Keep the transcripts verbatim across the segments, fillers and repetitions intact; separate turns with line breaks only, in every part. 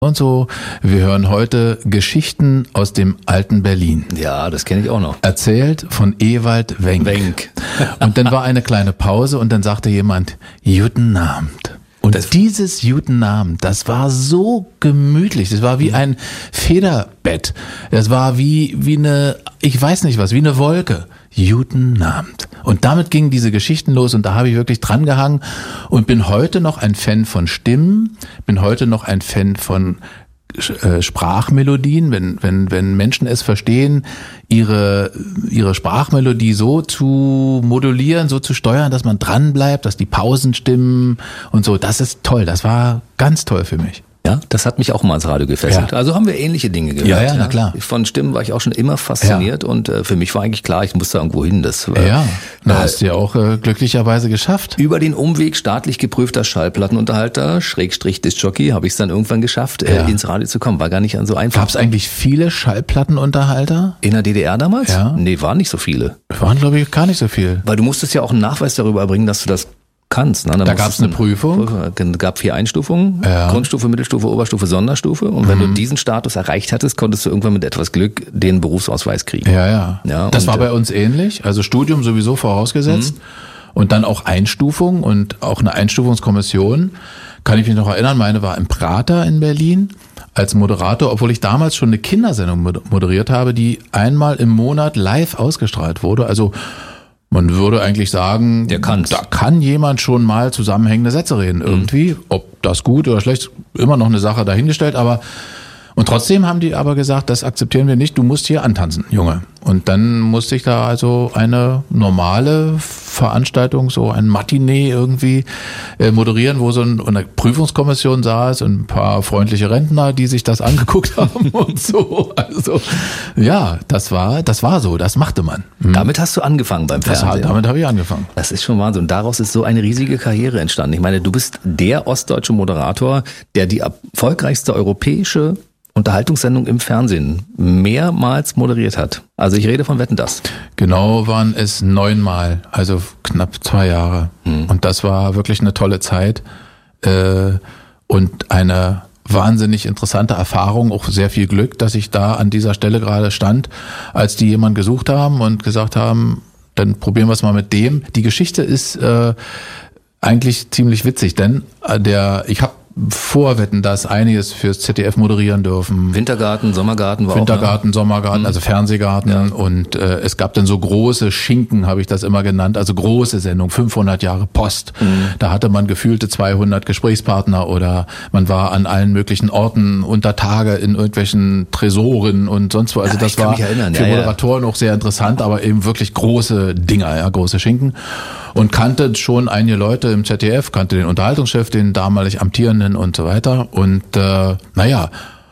Und so, wir hören heute Geschichten aus dem alten Berlin.
Ja, das kenne ich auch noch.
Erzählt von Ewald Wenck.
Wenck.
Und dann war eine kleine Pause und dann sagte jemand, Guten Abend. Und das dieses Guten Abend, das war so gemütlich, das war wie ein Federbett, das war wie, wie eine, ich weiß nicht was, wie eine Wolke. Guten Abend. Und damit gingen diese Geschichten los und da habe ich wirklich dran gehangen und bin heute noch ein Fan von Stimmen, bin heute noch ein Fan von äh, Sprachmelodien, wenn, wenn, wenn Menschen es verstehen, ihre, ihre Sprachmelodie so zu modulieren, so zu steuern, dass man dran bleibt, dass die Pausen stimmen und so. Das ist toll. Das war ganz toll für mich.
Ja, das hat mich auch mal ans Radio gefesselt.
Ja.
Also haben wir ähnliche Dinge gehört.
Ja, ja, na klar.
Von Stimmen war ich auch schon immer fasziniert ja. und äh, für mich war eigentlich klar, ich muss da irgendwo hin. Das, äh,
ja, da äh, hast du ja auch äh, glücklicherweise geschafft.
Über den Umweg staatlich geprüfter Schallplattenunterhalter, Schrägstrich Discjockey, habe ich es dann irgendwann geschafft, äh, ja. ins Radio zu kommen. War gar nicht so einfach.
Gab es eigentlich viele Schallplattenunterhalter?
In der D D R damals?
Ja.
Nee, waren nicht so viele.
Waren, glaube ich, gar nicht so viel.
Weil du musstest ja auch einen Nachweis darüber erbringen, dass du das kannst. Ne?
Da gab es eine Prüfung.
Es gab vier Einstufungen,
ja. Grundstufe,
Mittelstufe, Oberstufe, Sonderstufe. Und wenn mhm. du diesen Status erreicht hattest, konntest du irgendwann mit etwas Glück den Berufsausweis kriegen.
Ja, ja. ja das war bei uns ähnlich. Also Studium sowieso vorausgesetzt. Mhm. Und dann auch Einstufung und auch eine Einstufungskommission. Kann ich mich noch erinnern, meine war im Prater in Berlin als Moderator, obwohl ich damals schon eine Kindersendung moderiert habe, die einmal im Monat live ausgestrahlt wurde. Also man würde eigentlich sagen,
Der kann's.
da kann jemand schon mal zusammenhängende Sätze reden irgendwie. Mhm. Ob das gut oder schlecht, immer noch eine Sache dahingestellt. Aber und trotzdem haben die aber gesagt, das akzeptieren wir nicht, du musst hier antanzen, Junge. Und dann musste ich da also eine normale Veranstaltung, so ein Matinee irgendwie äh, moderieren, wo so ein, eine Prüfungskommission saß und ein paar freundliche Rentner, die sich das angeguckt haben und so. Also ja, das war, das war so, das machte man.
Mhm. Damit hast du angefangen beim Fernsehen.
Das, damit habe ich angefangen.
Das ist schon Wahnsinn. Und daraus ist so eine riesige Karriere entstanden. Ich meine, du bist der ostdeutsche Moderator, der die erfolgreichste europäische Unterhaltungssendung im Fernsehen mehrmals moderiert hat. Also ich rede von Wetten, dass.
Genau waren es neunmal, also knapp zwei Jahre. Hm. Und das war wirklich eine tolle Zeit äh, und eine wahnsinnig interessante Erfahrung, auch sehr viel Glück, dass ich da an dieser Stelle gerade stand, als die jemanden gesucht haben und gesagt haben, dann probieren wir es mal mit dem. Die Geschichte ist äh, eigentlich ziemlich witzig, denn der ich habe vor Wetten, dass einiges fürs Z D F moderieren dürfen.
Wintergarten, Sommergarten war
Wintergarten,
auch, ne?
Sommergarten, also Fernsehgarten. Ja. Und äh, es gab dann so große Schinken, habe ich das immer genannt, also große Sendung, fünfhundert Jahre Post. Mhm. Da hatte man gefühlte zweihundert Gesprächspartner oder man war an allen möglichen Orten unter Tage in irgendwelchen Tresoren und sonst wo. Also ja, das war
erinnern,
für
ja,
Moderatoren
ja.
auch sehr interessant, aber eben wirklich große Dinger, ja, große Schinken. Und kannte schon einige Leute im Z D F, kannte den Unterhaltungschef, den damalig amtierenden und so weiter. Und äh, naja,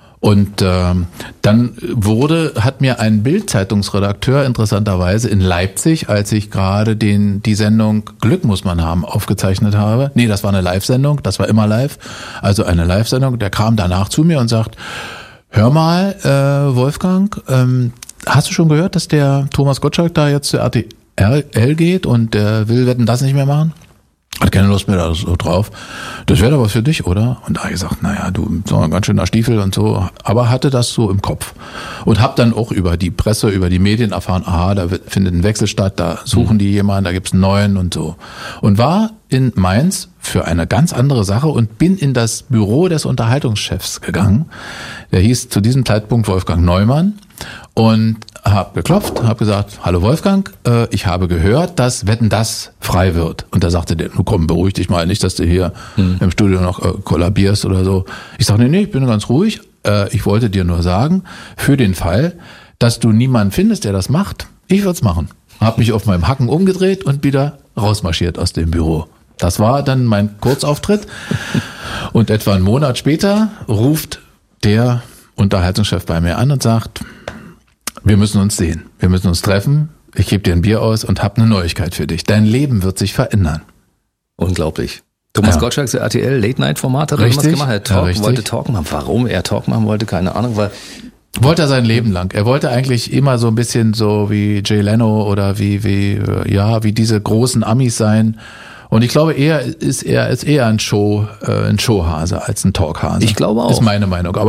und äh, dann wurde, hat mir ein Bild-Zeitungsredakteur interessanterweise in Leipzig, als ich gerade den die Sendung Glück muss man haben aufgezeichnet habe, nee, das war eine Live-Sendung, das war immer live, also eine Live-Sendung, der kam danach zu mir und sagt, hör mal, äh, Wolfgang, ähm, hast du schon gehört, dass der Thomas Gottschalk da jetzt zu R T L geht und der will Wetten, das nicht mehr machen? Hat keine Lust mehr da so drauf. Das wäre doch was für dich, oder? Und da habe ich gesagt, naja, du, so ein ganz schöner Stiefel und so. Aber hatte das so im Kopf. Und habe dann auch über die Presse, über die Medien erfahren, aha, da findet ein Wechsel statt, da suchen die jemanden, da gibt's einen neuen und so. Und war in Mainz für eine ganz andere Sache und bin in das Büro des Unterhaltungschefs gegangen. Der hieß zu diesem Zeitpunkt Wolfgang Neumann. Und habe geklopft, habe gesagt, hallo Wolfgang, äh, ich habe gehört, dass Wetten, dass frei wird. Und da sagte der, nun komm, beruhig dich mal, nicht, dass du hier hm. im Studio noch äh, kollabierst oder so. Ich sage, nee, nee, ich bin ganz ruhig. Äh, ich wollte dir nur sagen, für den Fall, dass du niemanden findest, der das macht, ich würde es machen. Habe mich auf meinem Hacken umgedreht und wieder rausmarschiert aus dem Büro. Das war dann mein Kurzauftritt. Und etwa einen Monat später ruft der Unterhaltungschef bei mir an und sagt, wir müssen uns sehen, wir müssen uns treffen, ich gebe dir ein Bier aus und habe eine Neuigkeit für dich. Dein Leben wird sich verändern.
Unglaublich. Thomas ja. Gottschalk, R T L, Late-Night-Format, hat er irgendwas gemacht. Er Talk,
ja,
wollte Talk machen. Warum er Talk machen wollte, keine Ahnung. Weil
wollte er sein Leben lang. Er wollte eigentlich immer so ein bisschen so wie Jay Leno oder wie, wie, ja, wie diese großen Amis sein. Und ich glaube, er ist eher, ist eher ein Show, äh, ein Showhase als ein Talkhase.
Ich glaube auch.
Ist meine Meinung. Aber